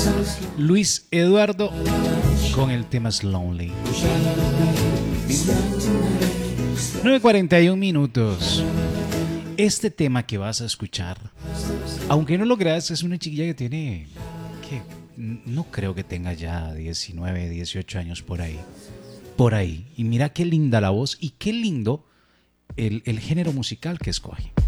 Luis Eduardo con el tema Lonely. 9:41 minutos. Este tema que vas a escuchar, aunque no lo creas, es una chiquilla que tiene, que no creo que tenga ya 19, 18 años por ahí. Por ahí. Y mira qué linda la voz y qué lindo el género musical que escoge.